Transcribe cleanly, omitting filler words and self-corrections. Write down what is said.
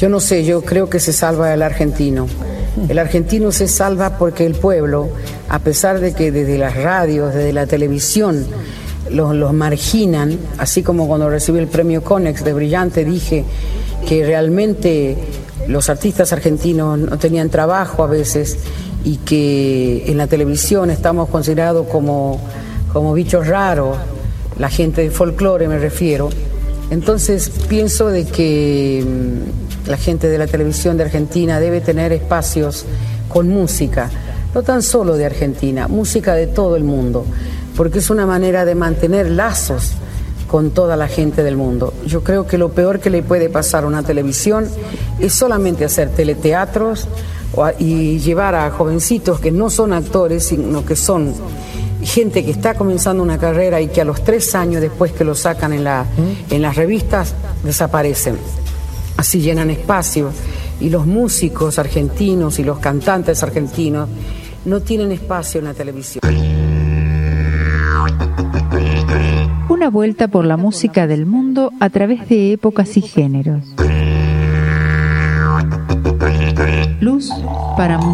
Yo no sé, yo creo que se salva el argentino. El argentino se salva porque el pueblo, a pesar de que desde las radios, desde la televisión, los marginan, así como cuando recibí el premio Conex de Brillante dije que realmente los artistas argentinos no tenían trabajo a veces y que en la televisión estamos considerados como bichos raros, la gente de folclore me refiero. Entonces pienso de que la gente de la televisión de Argentina debe tener espacios con música, no tan solo de Argentina, música de todo el mundo, porque es una manera de mantener lazos con toda la gente del mundo. Yo creo que lo peor que le puede pasar a una televisión es solamente hacer teleteatros y llevar a jovencitos que no son actores, sino que son gente que está comenzando una carrera y que a los 3 años después que lo sacan en las revistas desaparecen. Así llenan espacio y los músicos argentinos y los cantantes argentinos no tienen espacio en la televisión. Una vuelta por la música del mundo a través de épocas y géneros. Luz para